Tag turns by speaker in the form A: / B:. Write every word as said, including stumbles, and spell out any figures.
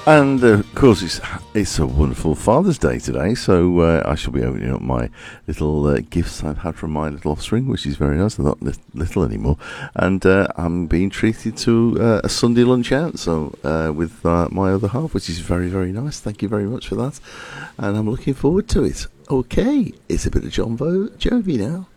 A: And uh, of course, it's it's a wonderful Father's Day today, so uh, I shall be opening up my little uh, gifts I've had from my little offspring, which is very nice. They're not li- little anymore, and uh, I'm being treated to uh, a Sunday lunch out, so uh, with uh, my other half, which is very very nice. Thank you very much for that, and I'm looking forward to it. Okay, it's a bit of John Bo- Jovi now.